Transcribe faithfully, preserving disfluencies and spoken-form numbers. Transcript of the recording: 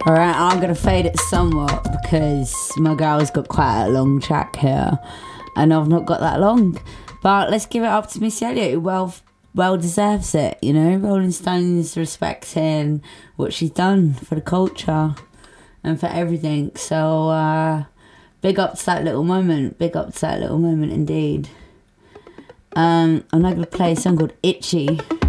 Alright, I'm going to fade it somewhat because my girl's got quite a long track here and I've not got that long. But let's give it up to Missy Elliott, who well, well deserves it, you know. Rolling Stones respecting what she's done for the culture and for everything. So, uh, big up to that little moment. Big up to that little moment indeed. Um, I'm now going to play a song called Itchy.